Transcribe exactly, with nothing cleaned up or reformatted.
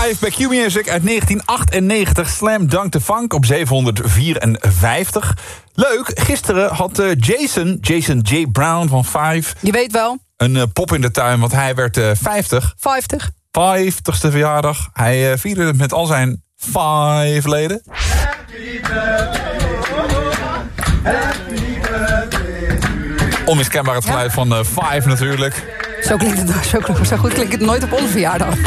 Five bij Q-Music uit negentien achtennegentig. Slam Dunk the Funk op zevenhonderdvierenvijftig. Leuk, gisteren had uh, Jason, Jason J. Brown van Five... Je weet wel. Een uh, pop in de tuin, want hij werd uh, vijftig. vijftig. vijftigste verjaardag. Hij uh, vierde het met al zijn Five leden. Happy birthday. Happy birthday. Onmiskenbaar het geluid ja. van uh, Five natuurlijk. Zo klinkt het, zo, zo goed klinkt het nooit op onze verjaardag.